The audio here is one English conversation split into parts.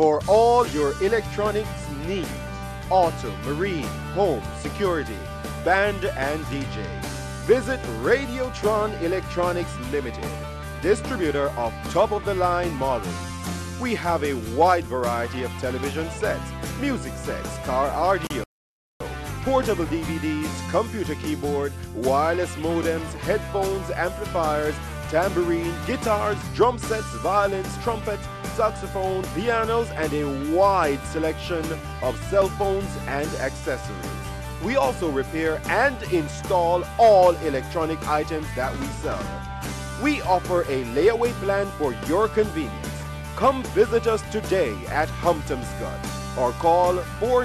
for all your electronics needs. Auto, marine, home, security, band and DJ. Visit Radiotron Electronics Limited, distributor of top-of-the-line models. We have a wide variety of television sets, music sets, car audio, portable DVDs, computer keyboard, wireless modems, headphones, amplifiers, tambourine, guitars, drum sets, violins, trumpets, saxophone, pianos, and a wide selection of cell phones and accessories. We also repair and install all electronic items that we sell. We offer a layaway plan for your convenience. Come visit us today at Humptomscott or call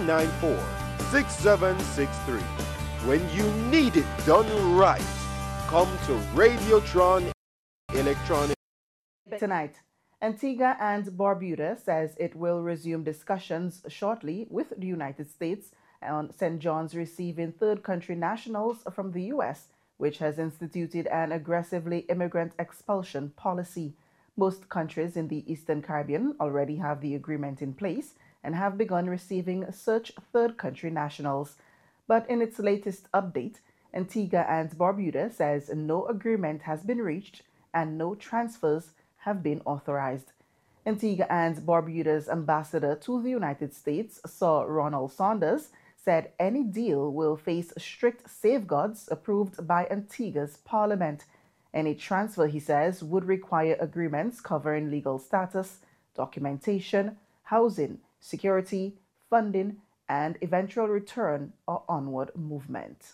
494-6763. When you need it done right, come to Radiotron Electronics. Tonight, Antigua and Barbuda says it will resume discussions shortly with the United States on St. John's receiving third country nationals from the U.S., which has instituted an aggressively immigrant expulsion policy. Most countries in the Eastern Caribbean already have the agreement in place and have begun receiving such third country nationals. But in its latest update, Antigua and Barbuda says no agreement has been reached and no transfers have been authorized. Antigua and Barbuda's ambassador to the United States, Sir Ronald Saunders, said any deal will face strict safeguards approved by Antigua's parliament. Any transfer, he says, would require agreements covering legal status, documentation, housing, security, funding, and eventual return or onward movement.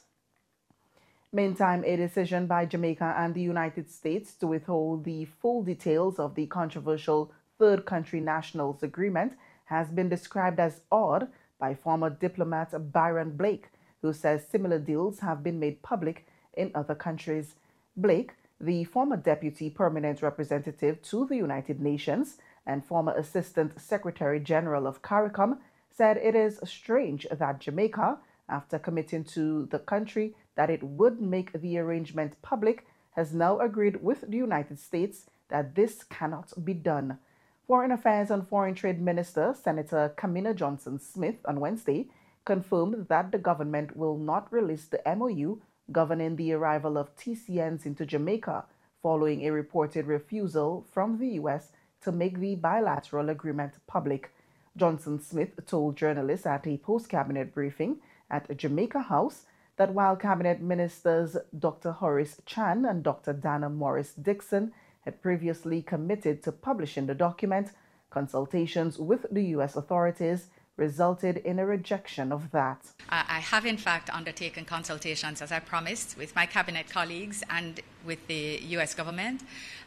Meantime, a decision by Jamaica and the United States to withhold the full details of the controversial third country nationals agreement has been described as odd by former diplomat Byron Blake, who says similar deals have been made public in other countries. Blake, the former deputy permanent representative to the United Nations and former assistant secretary general of CARICOM, said it is strange that Jamaica, after committing to the country that it would make the arrangement public, has now agreed with the United States that this cannot be done. Foreign Affairs and Foreign Trade Minister Senator Kamina Johnson-Smith on Wednesday confirmed that the government will not release the MOU governing the arrival of TCNs into Jamaica following a reported refusal from the U.S. to make the bilateral agreement public. Johnson-Smith told journalists at a post-cabinet briefing at Jamaica House that while Cabinet Ministers Dr. Horace Chan and Dr. Dana Morris Dixon had previously committed to publishing the document, consultations with the U.S. authorities resulted in a rejection of that. I have in fact undertaken consultations, as I promised, with my cabinet colleagues and with the U.S. government.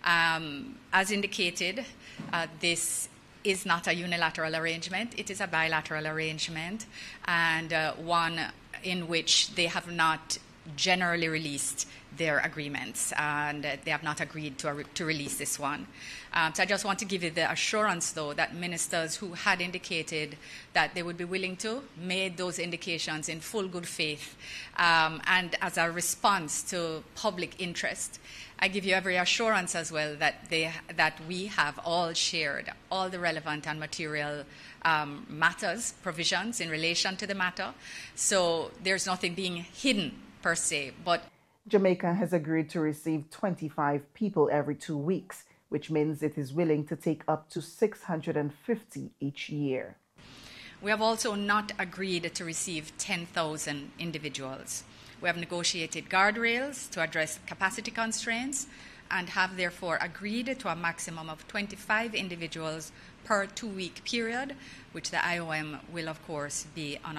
As indicated, this is not a unilateral arrangement. It is a bilateral arrangement, and one in which they have not generally released their agreements, and they have not agreed to release this one. So I just want to give you the assurance, though, that ministers who had indicated that they would be willing to made those indications in full good faith, and as a response to public interest. I give you every assurance as well that we have all shared all the relevant and material matters, provisions in relation to the matter. So there's nothing being hidden per se, but Jamaica has agreed to receive 25 people every 2 weeks, which means it is willing to take up to 650 each year. We have also not agreed to receive 10,000 individuals. We have negotiated guardrails to address capacity constraints and have therefore agreed to a maximum of 25 individuals per 2-week period, which the IOM will, of course, be on